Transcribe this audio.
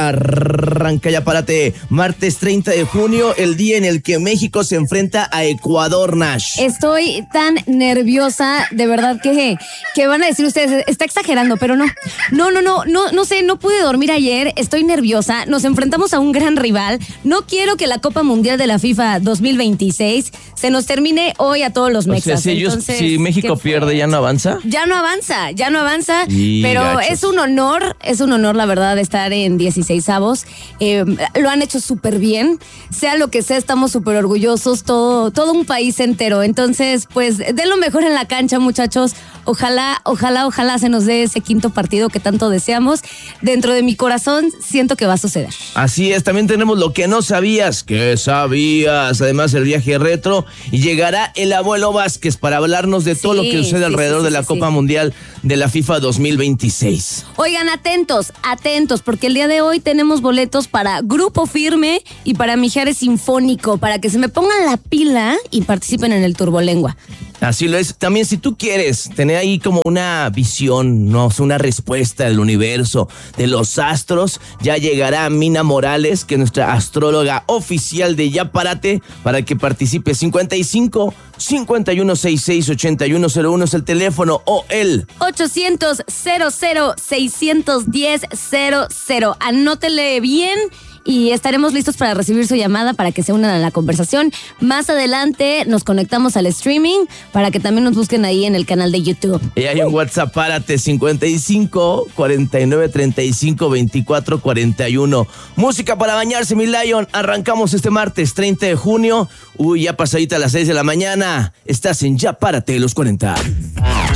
Arranca Ya Párate, martes 30 de junio, el día en el que México se enfrenta a Ecuador, Nash. Estoy tan nerviosa, de verdad que van a decir ustedes, está exagerando, pero no sé, no pude dormir ayer, estoy nerviosa, nos enfrentamos a un gran rival, no quiero que la Copa Mundial de la FIFA 2026 se nos termine hoy a todos los mexas. O sea, si México pierde, ¿ya no avanza? Ya no avanza, pero gachos. Es un honor, la verdad, estar en 16avos. Lo han hecho súper bien, sea lo que sea, estamos súper orgullosos, todo un país entero. Entonces, pues, den lo mejor en la cancha, muchachos. Ojalá se nos dé ese quinto partido que tanto deseamos. Dentro de mi corazón, siento que va a suceder. Así es, también tenemos lo que no sabías, que sabías. Además, el viaje retro, y llegará el abuelo Vázquez para hablarnos de todo lo que sucede alrededor de la Copa Mundial de la FIFA 2026. Oigan, atentos, porque el día de hoy tenemos boletos para Grupo Firme y para Mijares Sinfónico, para que se me pongan la pila y participen en el Turbolengua. Así lo es. También, si tú quieres tener ahí como una visión, ¿no? Una respuesta del universo, de los astros, ya llegará Mina Morales, que es nuestra astróloga oficial de Ya Párate, para que participe. 55 5166 8101 es el teléfono, o el 800 00 610 00. Anótele bien y estaremos listos para recibir su llamada para que se unan a la conversación. Más adelante nos conectamos al streaming para que también nos busquen ahí en el canal de YouTube. Y hay un WhatsApp, Párate, 55 49 35 24 41. Música para bañarse, mi Lion. Arrancamos este martes 30 de junio. Ya pasadita a las 6 de la mañana. Estás en Ya Párate, los 40.